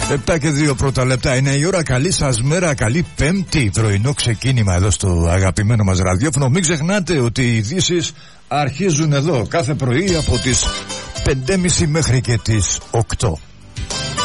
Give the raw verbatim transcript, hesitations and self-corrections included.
Επτά και δύο πρώτα λεπτά είναι η ώρα. Καλή σας μέρα, καλή Πέμπτη. Πρωινό ξεκίνημα εδώ στο αγαπημένο μας ραδιόφωνο. Μην ξεχνάτε ότι οι ειδήσεις αρχίζουν εδώ κάθε πρωί από τις πέντε και μισή μέχρι και τις οκτώ.